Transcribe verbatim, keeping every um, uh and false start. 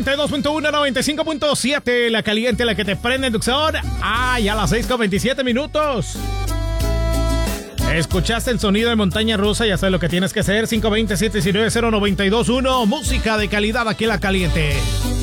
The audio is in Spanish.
noventa y dos punto uno, noventa y cinco punto siete. La caliente, la que te prende, Tucson. Ah, ya a las seis con veintisiete minutos. Escuchaste el sonido de montaña rusa, ya sabes lo que tienes que hacer. cinco dos cero, siete uno nueve, cero nueve dos uno. Música de calidad aquí en La Caliente.